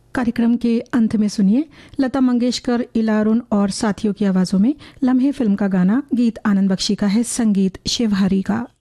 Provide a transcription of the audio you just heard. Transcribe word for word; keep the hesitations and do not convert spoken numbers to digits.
कार्यक्रम के अंत में सुनिए लता मंगेशकर, इलारुन और साथियों की आवाजों में लम्हे फिल्म का गाना। गीत आनंद बख्शी का है, संगीत शिवहरी का।